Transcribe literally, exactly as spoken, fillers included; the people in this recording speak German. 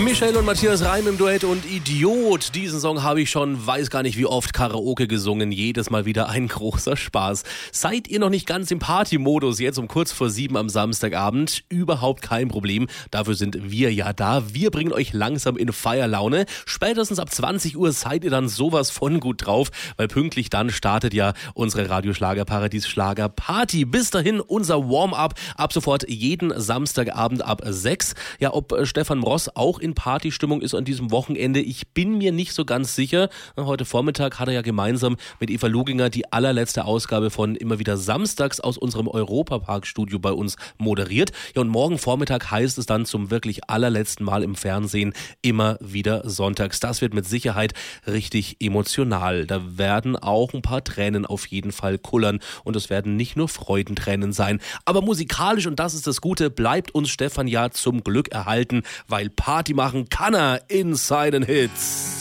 Michelle und Matthias Reim im Duett und Idiot. Diesen Song habe ich schon, weiß gar nicht wie oft, Karaoke gesungen. Jedes Mal wieder ein großer Spaß. Seid ihr noch nicht ganz im Party-Modus, jetzt um kurz vor sieben am Samstagabend? Überhaupt kein Problem. Dafür sind wir ja da. Wir bringen euch langsam in Feierlaune. Spätestens ab zwanzig Uhr seid ihr dann sowas von gut drauf, weil pünktlich dann startet ja unsere Radioschlagerparadies-Schlager-Party. Bis dahin unser Warm-up. Ab sofort jeden Samstagabend ab sechs. Ja, ob Stefan Ross auch in Partystimmung ist an diesem Wochenende, ich bin mir nicht so ganz sicher. Heute Vormittag hat er ja gemeinsam mit Eva Luginger die allerletzte Ausgabe von Immer wieder Samstags aus unserem Europapark-Studio bei uns moderiert. Ja, und morgen Vormittag heißt es dann zum wirklich allerletzten Mal im Fernsehen Immer wieder Sonntags. Das wird mit Sicherheit richtig emotional. Da werden auch ein paar Tränen auf jeden Fall kullern und es werden nicht nur Freudentränen sein. Aber musikalisch, und das ist das Gute, bleibt uns Stefan ja zum Glück erhalten, weil Party machen kann er in seinen Hits.